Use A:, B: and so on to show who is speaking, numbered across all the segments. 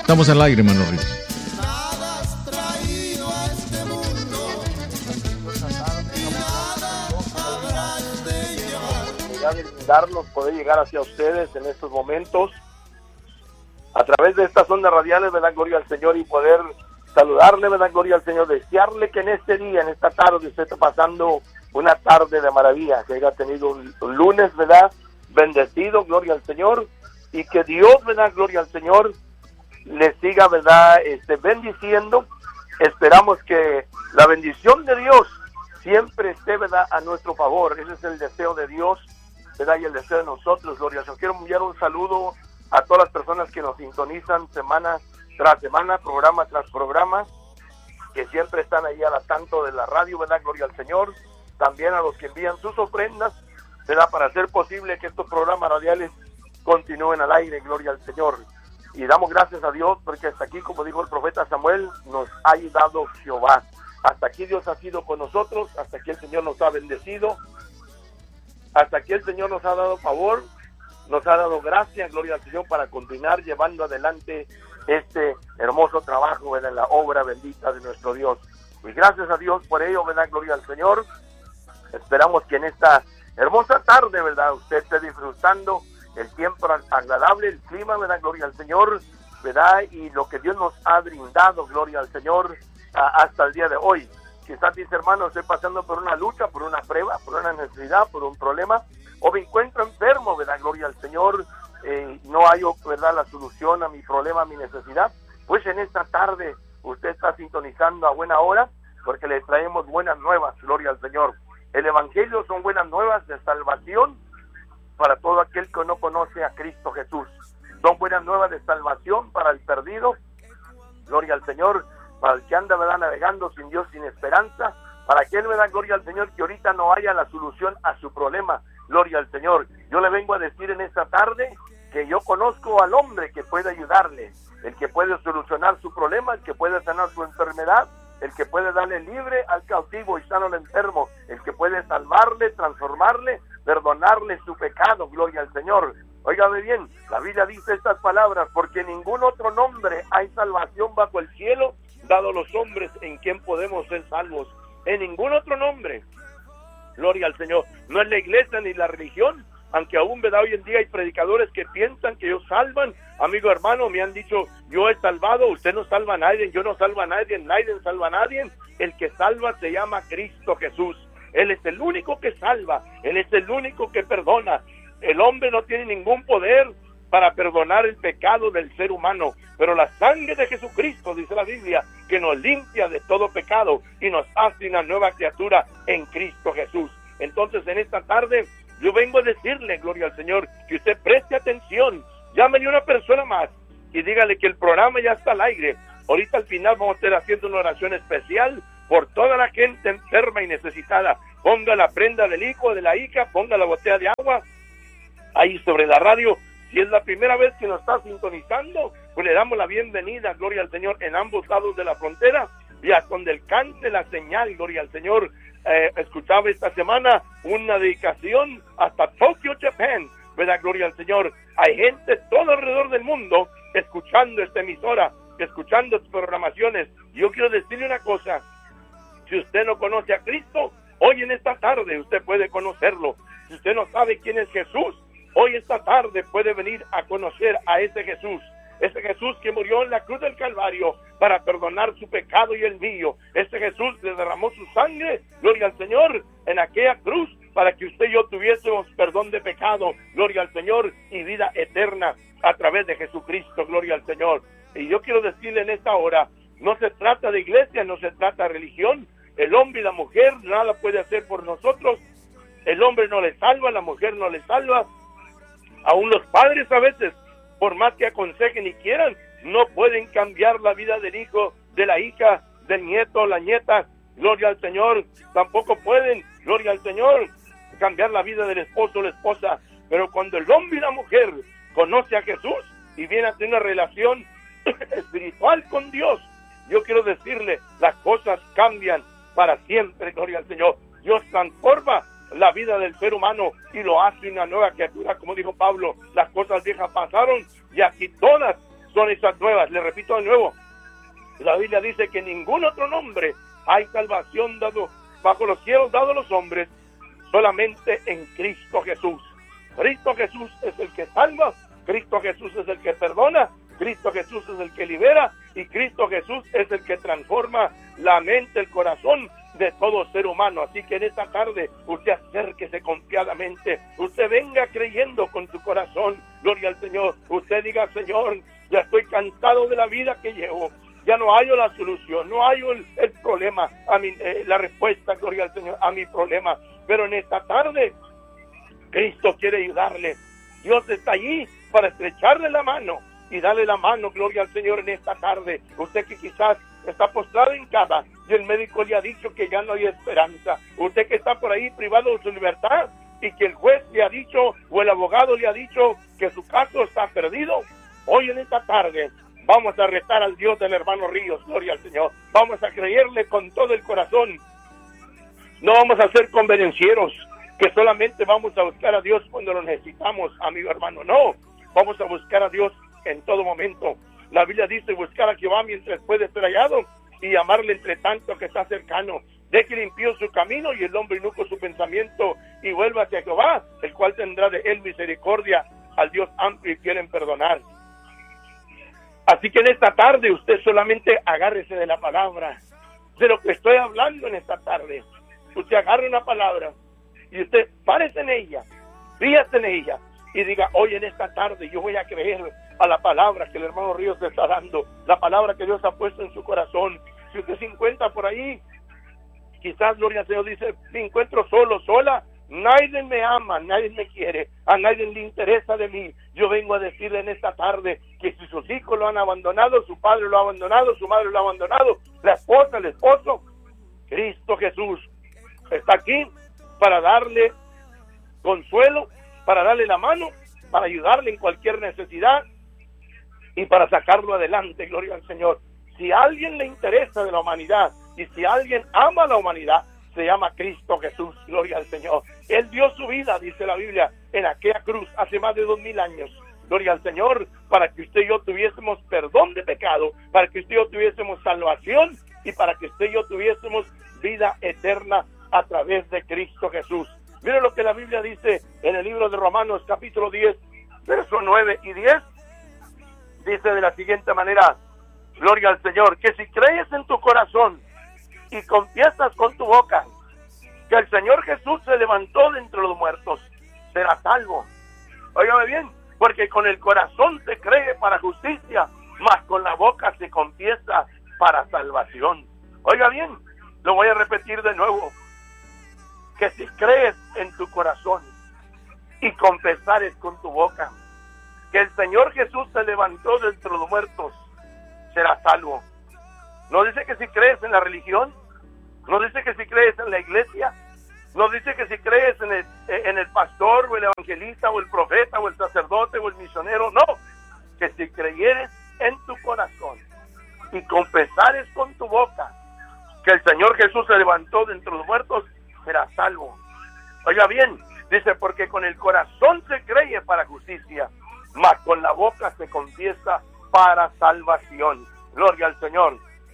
A: Estamos al aire, hermano Rivas.
B: De brindarnos, poder llegar hacia ustedes en estos momentos a través de estas ondas radiales, ¿verdad? Gloria al Señor, y poder saludarle, ¿verdad? Gloria al Señor, desearle que en este día, en esta tarde, usted está pasando una tarde de maravilla, que haya tenido un lunes, ¿verdad? Bendecido, gloria al Señor, y que Dios, ¿verdad? Gloria al Señor, le siga, ¿verdad? Bendiciendo. Esperamos que la bendición de Dios siempre esté, ¿verdad? A nuestro favor. Ese es el deseo de Dios, ¿verdad? Y el deseo de nosotros, gloria al Señor. Quiero enviar un saludo a todas las personas que nos sintonizan semana tras semana, programa tras programa, que siempre están ahí al tanto de la radio, ¿verdad? Gloria al Señor. También a los que envían sus ofrendas, ¿verdad? Para hacer posible que estos programas radiales continúen al aire, gloria al Señor. Y damos gracias a Dios porque hasta aquí, como dijo el profeta Samuel, nos ha ayudado Jehová. Hasta aquí Dios ha sido con nosotros, hasta aquí el Señor nos ha bendecido, hasta aquí el Señor nos ha dado favor, nos ha dado gracia, gloria al Señor, para continuar llevando adelante este hermoso trabajo, ¿verdad? En la obra bendita de nuestro Dios. Y gracias a Dios por ello, ¿verdad? Gloria al Señor. Esperamos que en esta hermosa tarde, ¿verdad? Usted esté disfrutando el tiempo agradable, el clima, ¿verdad? Gloria al Señor, ¿verdad? Y lo que Dios nos ha brindado, gloria al Señor, hasta el día de hoy. Quizás dice, hermano, estoy pasando por una lucha, por una prueba, por una necesidad, por un problema, o me encuentro enfermo, ¿verdad? Gloria al Señor, no hay, ¿verdad? La solución a mi problema, a mi necesidad. Pues en esta tarde usted está sintonizando a buena hora, porque le traemos buenas nuevas, gloria al Señor. El Evangelio son buenas nuevas de salvación para todo aquel que no conoce a Cristo Jesús. Son buenas nuevas de salvación para el perdido, gloria al Señor, para el que anda, ¿verdad? Navegando sin Dios, sin esperanza, para aquel, ¿verdad? Gloria al Señor, que ahorita no haya la solución a su problema, gloria al Señor. Yo le vengo a decir en esta tarde que yo conozco al hombre que puede ayudarle, el que puede solucionar su problema, el que puede sanar su enfermedad, el que puede darle libre al cautivo y sano al enfermo, el que puede salvarle, transformarle, perdonarle su pecado, gloria al Señor. Óigame bien, la Biblia dice estas palabras: porque en ningún otro nombre hay salvación bajo el cielo, dado los hombres en quien podemos ser salvos. En ningún otro nombre, gloria al Señor. No es la iglesia ni la religión, aunque aún, ¿verdad? Hoy en día hay predicadores que piensan que ellos salvan. Amigo, hermano, me han dicho, yo he salvado, usted no salva a nadie, yo no salvo a nadie, nadie salva a nadie. El que salva se llama Cristo Jesús. Él es el único que salva, Él es el único que perdona. El hombre no tiene ningún poder para perdonar el pecado del ser humano, pero la sangre de Jesucristo, dice la Biblia, que nos limpia de todo pecado y nos hace una nueva criatura en Cristo Jesús. Entonces, en esta tarde, yo vengo a decirle, gloria al Señor, que usted preste atención, llámele a una persona más y dígale que el programa ya está al aire. Ahorita al final vamos a estar haciendo una oración especial por toda la gente enferma y necesitada. Ponga la prenda del hijo, de la hija, ponga la botella de agua ahí sobre la radio. Si es la primera vez que nos está sintonizando, pues le damos la bienvenida, gloria al Señor, en ambos lados de la frontera, y a donde alcance la señal, gloria al Señor. Escuchaba esta semana una dedicación hasta Tokyo, Japón, ¿verdad? Gloria al Señor. Hay gente todo alrededor del mundo escuchando esta emisora, escuchando sus programaciones. Yo quiero decirle una cosa: si usted no conoce a Cristo, hoy en esta tarde usted puede conocerlo. Si usted no sabe quién es Jesús, hoy esta tarde puede venir a conocer a ese Jesús que murió en la cruz del Calvario para perdonar su pecado y el mío. Ese Jesús le derramó su sangre, gloria al Señor, en aquella cruz para que usted y yo tuviésemos perdón de pecado, gloria al Señor, y vida eterna a través de Jesucristo, gloria al Señor. Y yo quiero decirle en esta hora, no se trata de iglesia, no se trata de religión. El hombre y la mujer nada puede hacer por nosotros. El hombre no le salva, la mujer no le salva. Aún los padres a veces, por más que aconsejen y quieran, no pueden cambiar la vida del hijo, de la hija, del nieto, la nieta, gloria al Señor. Tampoco pueden, gloria al Señor, cambiar la vida del esposo o la esposa. Pero cuando el hombre y la mujer conoce a Jesús y viene a tener una relación espiritual con Dios, yo quiero decirle, las cosas cambian para siempre, gloria al Señor. Dios transforma la vida del ser humano y lo hace una nueva criatura, como dijo Pablo: las cosas viejas pasaron y aquí todas son esas nuevas. Le repito de nuevo, la Biblia dice que ningún otro nombre hay salvación dado bajo los cielos dado a los hombres, solamente en Cristo Jesús. Cristo Jesús es el que salva, Cristo Jesús es el que perdona, Cristo Jesús es el que libera y Cristo Jesús es el que transforma la mente, el corazón de todo ser humano. Así que en esta tarde usted acérquese confiadamente, usted venga creyendo con su corazón, gloria al Señor. Usted diga: Señor, ya estoy cansado de la vida que llevo, ya no hallo la solución, no hallo el problema, la respuesta, gloria al Señor, a mi problema. Pero en esta tarde Cristo quiere ayudarle. Dios está allí para estrecharle la mano y darle la mano, gloria al Señor, en esta tarde. Usted que quizás está postrado en cama y el médico le ha dicho que ya no hay esperanza. Usted que está por ahí privado de su libertad y que el juez le ha dicho o el abogado le ha dicho que su caso está perdido. Hoy en esta tarde vamos a retar al Dios del hermano Ríos, gloria al Señor. Vamos a creerle con todo el corazón. No vamos a ser convenencieros, que solamente vamos a buscar a Dios cuando lo necesitamos, amigo hermano. No, vamos a buscar a Dios en todo momento. La Biblia dice: buscar a Jehová mientras puede ser hallado y amarle entre tanto que está cercano. Deje el impío su camino y el hombre inicuo su pensamiento y vuelva hacia Jehová, el cual tendrá de él misericordia, al Dios amplio y fiel en perdonar. Así que en esta tarde usted solamente agárrese de la palabra, de lo que estoy hablando en esta tarde. Usted agarre una palabra y usted párese en ella, fíjate en ella y diga: hoy en esta tarde yo voy a creer a la palabra que el hermano Ríos le está dando, la palabra que Dios ha puesto en su corazón. Si usted se encuentra por ahí, quizás, gloria al Señor, dice: me encuentro solo, sola, nadie me ama, nadie me quiere, a nadie le interesa de mí. Yo vengo a decirle en esta tarde que si sus hijos lo han abandonado, su padre lo ha abandonado, su madre lo ha abandonado, la esposa, el esposo, Cristo Jesús está aquí para darle consuelo, para darle la mano, para ayudarle en cualquier necesidad y para sacarlo adelante, gloria al Señor. Si a alguien le interesa de la humanidad y si alguien ama a la humanidad, se llama Cristo Jesús, gloria al Señor. Él dio su vida, dice la Biblia, en aquella cruz hace más de 2000 años, gloria al Señor, para que usted y yo tuviésemos perdón de pecado, para que usted y yo tuviésemos salvación y para que usted y yo tuviésemos vida eterna a través de Cristo Jesús. Mire lo que la Biblia dice en el libro de Romanos, capítulo 10, versos 9 y 10. Dice de la siguiente manera: gloria al Señor, que si crees en tu corazón y confiesas con tu boca que el Señor Jesús se levantó de entre los muertos, serás salvo. Óigame bien, porque con el corazón se cree para justicia, mas con la boca se confiesa para salvación. Oiga bien, lo voy a repetir de nuevo: que si crees en tu corazón y confesares con tu boca que el Señor Jesús se levantó de entre los muertos, serás salvo. No dice que si crees en la religión, no dice que si crees en la iglesia, no dice que si crees en el pastor o el evangelista o el profeta o el sacerdote o el misionero, no, que si creyeres en tu corazón y confesares con tu boca que el Señor Jesús se levantó de entre los muertos, serás salvo. Oiga bien, dice: porque con el corazón se cree para justicia, mas con la boca se confiesa para salvación. Gloria al Señor.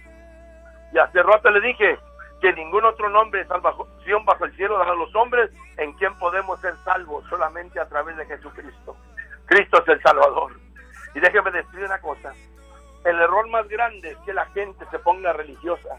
B: Y hace rato le dije que ningún otro nombre de salvación bajo el cielo dado a los hombres, en quien podemos ser salvos, solamente a través de Jesucristo. Cristo es el Salvador. Y déjeme decir una cosa: el error más grande es que la gente se ponga religiosa.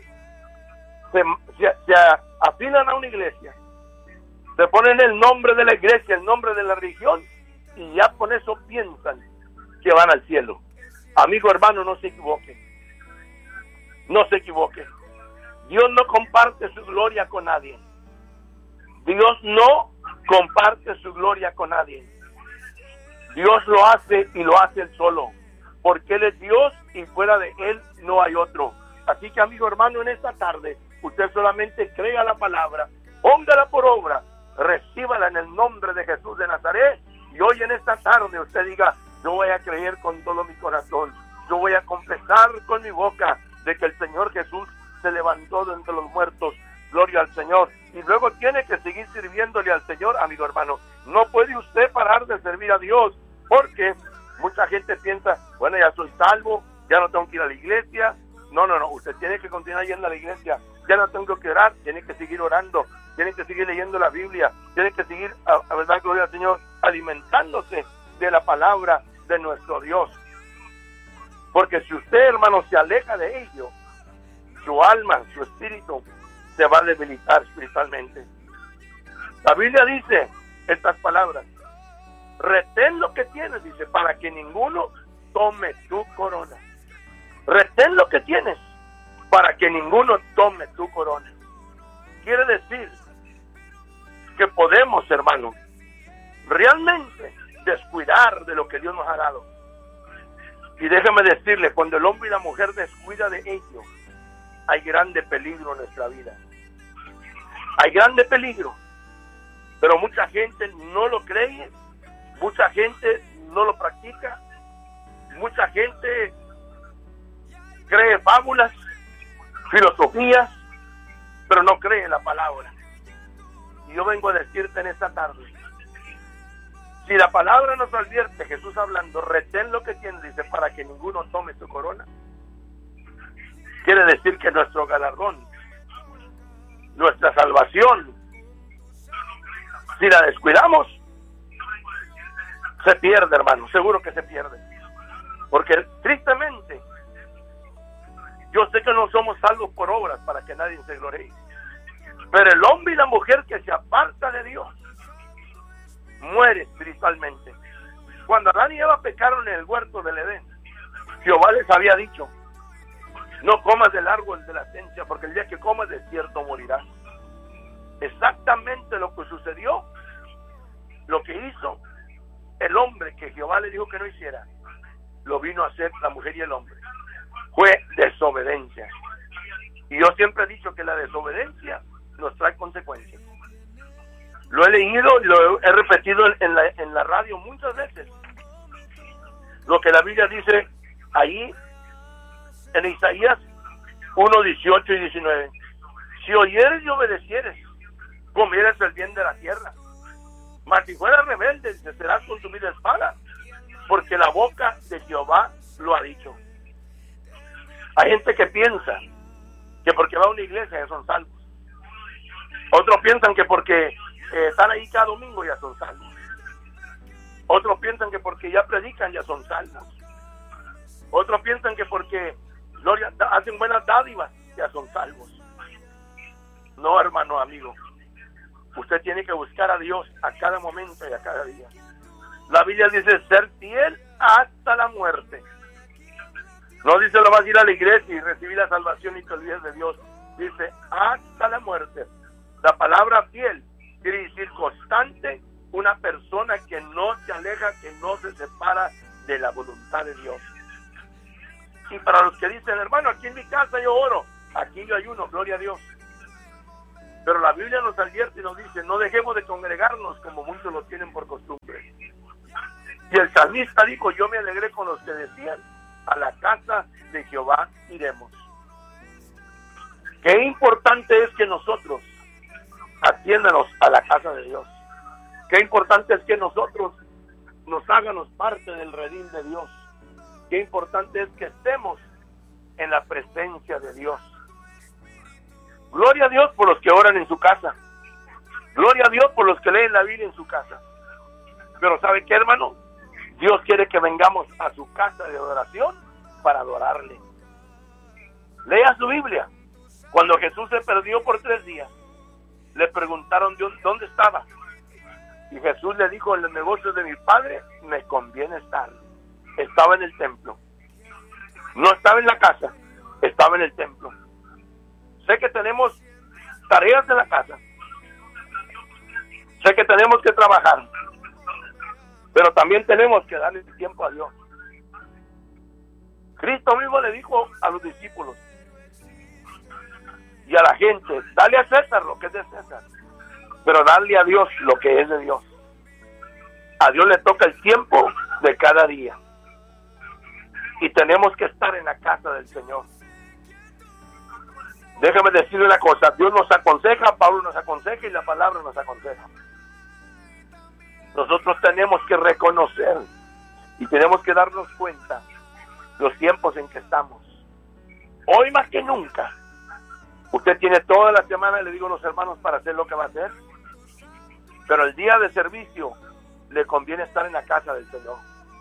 B: Se afilan a una iglesia, se ponen el nombre de la iglesia, el nombre de la religión, y ya con eso piensan que van al cielo. Amigo hermano, no se equivoque. No se equivoque. Dios no comparte su gloria con nadie. Dios no comparte su gloria con nadie. Dios lo hace y lo hace Él solo, porque Él es Dios y fuera de Él no hay otro. Así que, amigo hermano, en esta tarde usted solamente crea la palabra, póngala por obra, recíbala en el nombre de Jesús de Nazaret, y hoy en esta tarde usted diga: yo voy a creer con todo mi corazón, yo voy a confesar con mi boca de que el Señor Jesús se levantó de entre los muertos. Gloria al Señor. Y luego tiene que seguir sirviéndole al Señor, amigo hermano. No puede usted parar de servir a Dios, porque mucha gente piensa: bueno, ya soy salvo, ya no tengo que ir a la iglesia. No, usted tiene que continuar yendo a la iglesia. Ya no tengo que orar, tiene que seguir orando, tiene que seguir leyendo la Biblia, tiene que seguir, a verdad, gloria al Señor, alimentándose de la palabra de nuestro Dios. Porque si usted, hermano, se aleja de ello, su alma, su espíritu se va a debilitar espiritualmente. La Biblia dice estas palabras: retén lo que tienes, dice, para que ninguno tome tu corona. Retén lo que tienes para que ninguno tome tu corona. Quiere decir que podemos, hermano, realmente descuidar de lo que Dios nos ha dado. Y déjeme decirle, cuando el hombre y la mujer descuida de ello, hay grande peligro en nuestra vida. Hay grande peligro. Pero mucha gente no lo cree, mucha gente no lo practica, mucha gente cree fábulas, filosofías, pero no cree en la palabra. Y yo vengo a decirte en esta tarde, si la palabra nos advierte, Jesús hablando, retén lo que tienes, dice, para que ninguno tome tu corona. Quiere decir que nuestro galardón, nuestra salvación, si la descuidamos, se pierde, hermano, seguro que se pierde. Porque tristemente, yo sé que no somos salvos por obras para que nadie se gloree. Pero el hombre y la mujer que se aparta de Dios muere espiritualmente. Cuando Adán y Eva pecaron en el huerto del Edén, Jehová les había dicho: no comas del árbol de la ciencia, porque el día que comas de cierto morirás. Exactamente lo que sucedió, lo que hizo el hombre que Jehová le dijo que no hiciera, lo vino a hacer la mujer y el hombre. Fue desobediencia. Y yo siempre he dicho que la desobediencia nos trae consecuencias. Lo he leído y lo he repetido en la radio muchas veces. Lo que la Biblia dice ahí en Isaías 1, 18 y 19. Si oyeres y obedecieres, comieres el bien de la tierra. Mas si fueras rebelde, serás consumido de espada, porque la boca de Jehová lo ha dicho. Hay gente que piensa que porque va a una iglesia ya son salvos. Otros piensan que porque están ahí cada domingo ya son salvos. Otros piensan que porque ya predican ya son salvos. Otros piensan que porque hacen buenas dádivas ya son salvos. No, hermano, amigo. Usted tiene que buscar a Dios a cada momento y a cada día. La Biblia dice ser fiel hasta la muerte. No dice lo vas a ir a la iglesia y recibir la salvación y te olvides de Dios. Dice hasta la muerte. La palabra fiel quiere decir constante, una persona que no se aleja, que no se separa de la voluntad de Dios. Y para los que dicen, hermano, aquí en mi casa yo oro, aquí yo ayuno, gloria a Dios. Pero la Biblia nos advierte y nos dice, no dejemos de congregarnos como muchos lo tienen por costumbre. Y el salmista dijo, yo me alegré con los que decían, a la casa de Jehová iremos. Qué importante es que nosotros atiéndanos a la casa de Dios. Qué importante es que nosotros nos háganos parte del redil de Dios. Qué importante es que estemos en la presencia de Dios. Gloria a Dios por los que oran en su casa. Gloria a Dios por los que leen la Biblia en su casa. Pero ¿sabe qué, hermano? Dios quiere que vengamos a su casa de adoración para adorarle. Lea su Biblia. Cuando Jesús se perdió por 3 días, le preguntaron dónde estaba. Y Jesús le dijo, en los negocios de mi Padre me conviene estar. Estaba en el templo. No estaba en la casa, estaba en el templo. Sé que tenemos tareas de la casa. Sé que tenemos que trabajar. Pero también tenemos que darle tiempo a Dios. Cristo mismo le dijo a los discípulos y a la gente, dale a César lo que es de César, pero dale a Dios lo que es de Dios. A Dios le toca el tiempo de cada día. Y tenemos que estar en la casa del Señor. Déjame decirle una cosa, Dios nos aconseja, Pablo nos aconseja y la palabra nos aconseja. Nosotros tenemos que reconocer y tenemos que darnos cuenta los tiempos en que estamos. Hoy más que nunca, usted tiene toda la semana, le digo a los hermanos, para hacer lo que va a hacer, pero el día de servicio le conviene estar en la casa del Señor.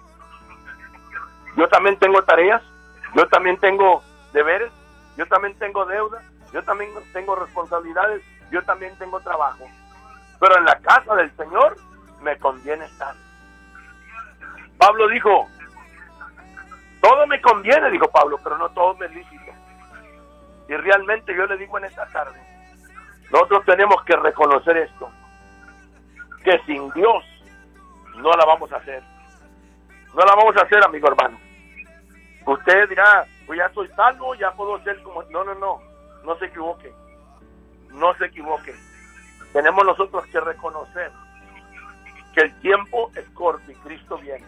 B: Yo también tengo tareas, yo también tengo deberes, yo también tengo deudas, yo también tengo responsabilidades, yo también tengo trabajo, pero en la casa del Señor me conviene estar. Pablo dijo, todo me conviene, dijo Pablo, pero no todo me es lícito. Y realmente yo le digo en esta tarde, nosotros tenemos que reconocer esto, que sin Dios no la vamos a hacer. No la vamos a hacer, amigo hermano. Usted dirá, pues ya soy salvo, ya puedo ser como... No se equivoque. No se equivoque. Tenemos nosotros que reconocer que el tiempo es corto y Cristo viene.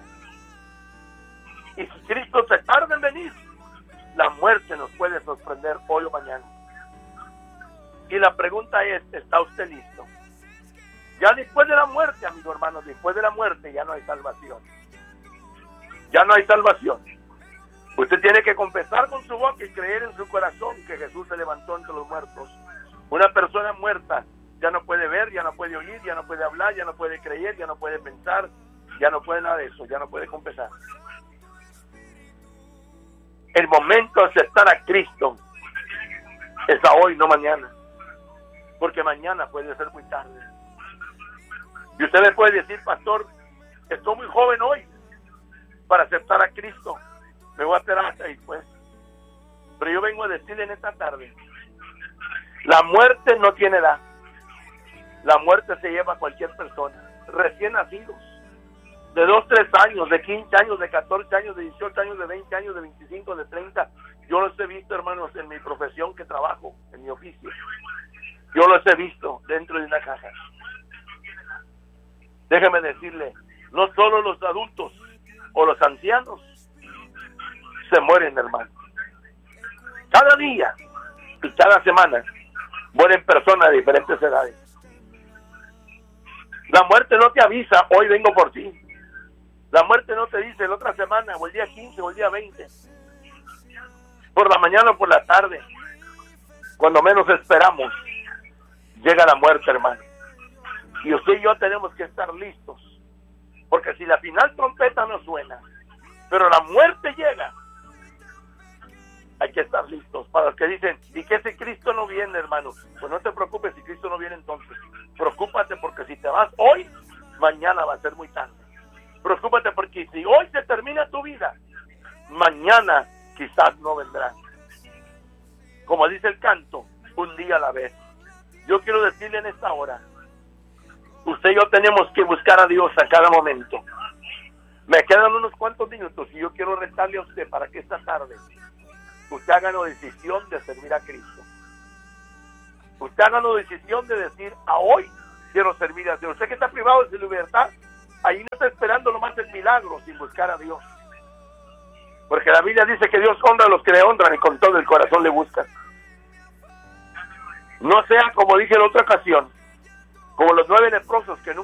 B: Y si Cristo se tarda en venir, la muerte nos puede sorprender hoy o mañana. Y la pregunta es, ¿está usted listo? Ya después de la muerte, amigo hermano, después de la muerte ya no hay salvación. Ya no hay salvación. Usted tiene que confesar con su boca y creer en su corazón que Jesús se levantó entre los muertos. Una persona muerta ya no puede ver, ya no puede oír, ya no puede hablar, ya no puede creer, ya no puede pensar, ya no puede nada de eso, ya no puede confesar. El momento de aceptar a Cristo es a hoy, no mañana. Porque mañana puede ser muy tarde. Y usted le puede decir, pastor, estoy muy joven hoy para aceptar a Cristo. Me voy a esperar hasta después. Pero yo vengo a decirle en esta tarde, la muerte no tiene edad. La muerte se lleva a cualquier persona. Recién nacidos, de 2, 3 años, de 15 años, de 14 años, de 18 años, de 20 años, de 25, de 30. Yo los he visto, hermanos, en mi profesión que trabajo, en mi oficio. Yo los he visto dentro de una caja. Déjeme decirle, no solo los adultos o los ancianos se mueren, hermano. Cada día y cada semana mueren personas de diferentes edades. La muerte no te avisa, hoy vengo por ti. La muerte no te dice la otra semana, o el día 15, o el día 20. Por la mañana o por la tarde, cuando menos esperamos, llega la muerte, hermano. Y usted y yo tenemos que estar listos, porque si la final trompeta no suena, pero la muerte llega, hay que estar listos. Para los que dicen, ¿y qué si Cristo no viene, hermano? Pues no te preocupes si Cristo no viene entonces. Preocúpate porque si te vas hoy, mañana va a ser muy tarde. Preocúpate porque si hoy se termina tu vida, mañana quizás no vendrá. Como dice el canto, un día a la vez. Yo quiero decirle en esta hora, usted y yo tenemos que buscar a Dios a cada momento. Me quedan unos cuantos minutos y yo quiero retarle a usted para que esta tarde usted haga la decisión de servir a Cristo. Usted haga la decisión de decir, a hoy quiero servir a Dios. Usted que está privado de su libertad, ahí no está esperando nomás el milagro sin buscar a Dios. Porque la Biblia dice que Dios honra a los que le honran y con todo el corazón le buscan. No sea, como dije en otra ocasión, como los 9 leprosos que nunca